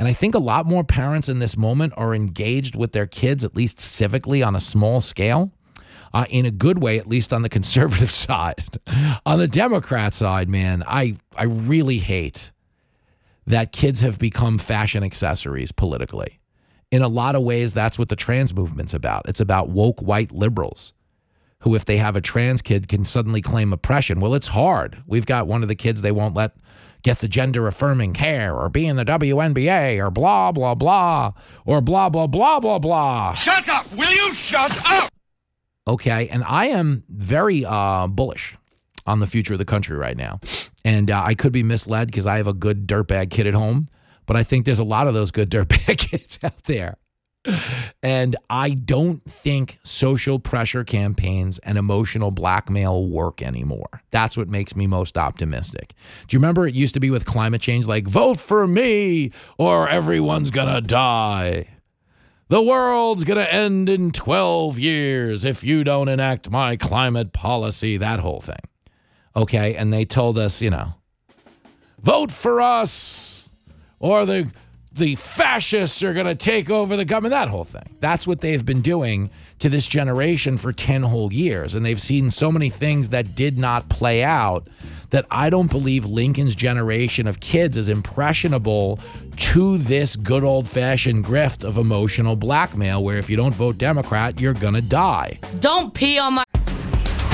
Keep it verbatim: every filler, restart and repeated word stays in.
And I think a lot more parents in this moment are engaged with their kids, at least civically on a small scale, uh, in a good way, at least on the conservative side. On the Democrat side, man, I, I really hate that kids have become fashion accessories politically. In a lot of ways, that's what the trans movement's about. It's about woke white liberals who, if they have a trans kid, can suddenly claim oppression. Well, it's hard. We've got one of the kids they won't let get the gender-affirming care or be in the W N B A or blah, blah, blah, or blah, blah, blah, blah, blah. Shut up! Will you shut up? Okay, and I am very uh, bullish on the future of the country right now. And uh, I could be misled because I have a good dirtbag kid at home, but I think there's a lot of those good dirtbag kids out there. And I don't think social pressure campaigns and emotional blackmail work anymore. That's what makes me most optimistic. Do you remember it used to be with climate change, like, vote for me or everyone's gonna die? The world's gonna end in twelve years if you don't enact my climate policy, that whole thing. Okay, and they told us, you know, vote for us or the the fascists are going to take over the government, that whole thing. That's what they've been doing to this generation for ten whole years. And they've seen so many things that did not play out that I don't believe Lincoln's generation of kids is impressionable to this good old-fashioned grift of emotional blackmail where if you don't vote Democrat, you're going to die. Don't pee on my...